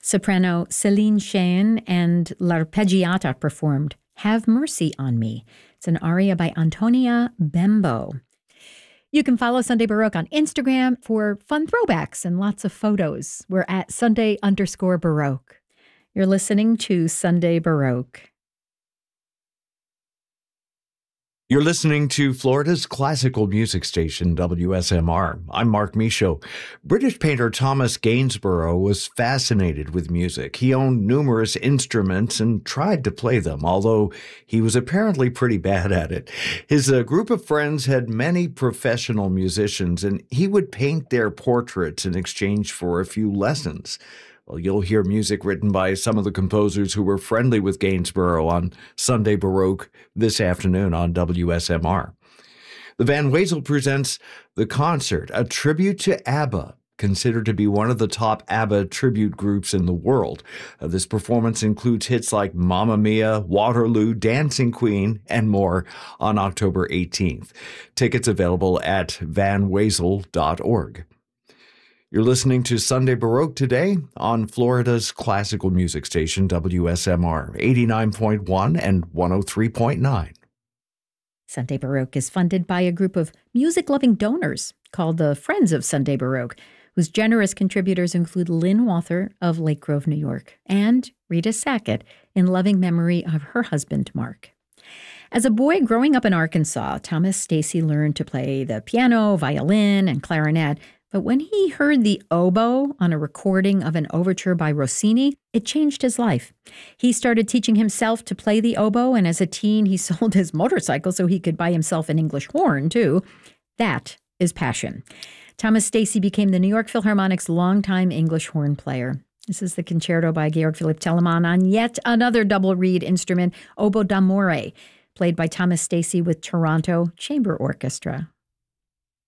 Soprano Celine Cheyne and L'Arpeggiata performed Have Mercy on Me. It's an aria by Antonia Bembo. You can follow Sunday Baroque on Instagram for fun throwbacks and lots of photos. We're at Sunday_Baroque. You're listening to Sunday Baroque. You're listening to Florida's classical music station, WSMR. I'm Mark Michaud. British painter Thomas Gainsborough was fascinated with music. He owned numerous instruments and tried to play them, although he was apparently pretty bad at it. His group of friends had many professional musicians, and he would paint their portraits in exchange for a few lessons. Well, you'll hear music written by some of the composers who were friendly with Gainsborough on Sunday Baroque this afternoon on WSMR. The Van Wezel presents The Concert, a tribute to ABBA, considered to be one of the top ABBA tribute groups in the world. This performance includes hits like Mamma Mia, Waterloo, Dancing Queen, and more on October 18th. Tickets available at vanwezel.org. You're listening to Sunday Baroque today on Florida's classical music station, WSMR, 89.1 and 103.9. Sunday Baroque is funded by a group of music-loving donors called the Friends of Sunday Baroque, whose generous contributors include Lynn Walther of Lake Grove, New York, and Rita Sackett in loving memory of her husband, Mark. As a boy growing up in Arkansas, Thomas Stacy learned to play the piano, violin, and clarinet. But when he heard the oboe on a recording of an overture by Rossini, it changed his life. He started teaching himself to play the oboe, and as a teen, he sold his motorcycle so he could buy himself an English horn, too. That is passion. Thomas Stacy became the New York Philharmonic's longtime English horn player. This is the concerto by Georg Philipp Telemann on yet another double reed instrument, Oboe d'amore, played by Thomas Stacy with Toronto Chamber Orchestra.